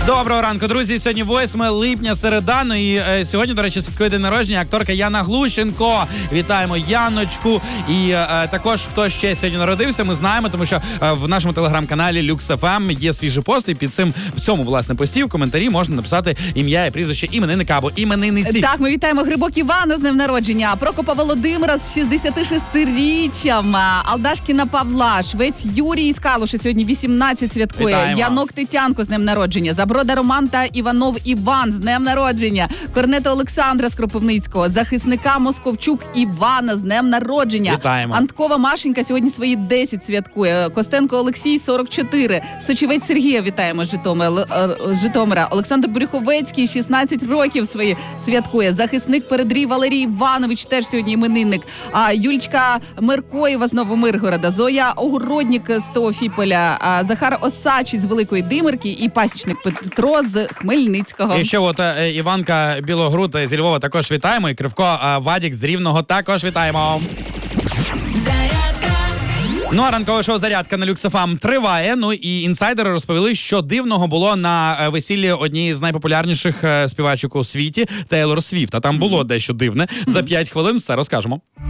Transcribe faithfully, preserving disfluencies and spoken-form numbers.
Доброго ранку, друзі. Сьогодні восьме липня, середа. Ну і е, сьогодні, до речі, святкує день народження акторка Яна Глущенко. Вітаємо Яночку. І е, також, хто ще сьогодні народився, ми знаємо, тому що е, в нашому телеграм-каналі Lux еф ем є свіжий пост, і під цим, в цьому, власне, пості, в коментарі можна написати ім'я і прізвище іменинника або іменинниці. Так, ми вітаємо Грибок Івана з днем народження, Прокопа Володимира з шістдесятишестиріччям, Алдашкіна Павла, Швець Юрій із Калуші сьогодні вісімнадцять святкує, Вітаємо. Янок Тетянко з днем народження, Заброда Роман та Іванов Іван з днем народження, Корнета Олександра з Кропивницького, захисника Московчук Івана з днем народження. Вітаємо. Анткова Машенька сьогодні свої десять святкує, Костенко Олексій сорок чотири, Сочівець Сергія вітаємо з Житомира, з Житомира. Олександр Брюховецький шістнадцять років свої святкує, захисник Передрій Валерій Іванович теж сьогодні іменинник, а Юлічка Меркоєва з Новомиргорода, Зоя Огороднік з Теофіполя, а Захар Осачий з Великої Димирки і пасічник Петро з Хмельницького. І ще от е, Іванка Білогруд зі Львова також вітаємо, і Кривко е, Вадік з Рівного також вітаємо. Ну, а ранкове шоу «Зарядка» на Lux еф ем триває. Ну, і інсайдери розповіли, що дивного було на весіллі однієї з найпопулярніших співачок у світі – Тейлор Свіфт. А там було дещо дивне. За п'ять хвилин все розкажемо.